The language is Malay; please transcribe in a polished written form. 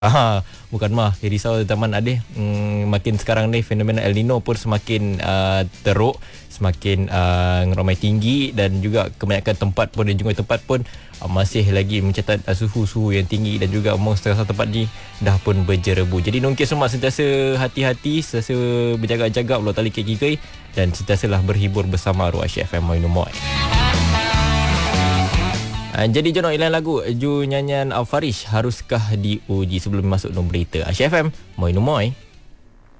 Bukan mah risau teman adik. Makin sekarang ni fenomena El Nino pun semakin teruk, semakin ramai tinggi, dan juga kebanyakan tempat pun dan juga tempat pun masih lagi mencatat suhu yang tinggi, dan juga setengah tempat ni dah pun berjerebu. Jadi Nongkis Semak sentiasa hati-hati, sentiasa berjaga-jaga ulah tali kikai, dan sentiasalah berhibur bersama Ruashi FM Moi Numoi. Jadi jom iklan lagu Ju nyanyian Farish Haruskah Diuji sebelum masuk nombor berita Asyik FM Moi Numoi.